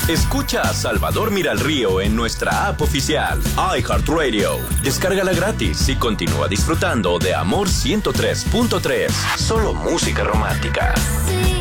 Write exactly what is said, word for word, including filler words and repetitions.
Escucha a Salvador Miralrío en nuestra app oficial, iHeartRadio. Descárgala gratis y continúa disfrutando de Amor ciento tres punto tres. Solo música romántica. Sí.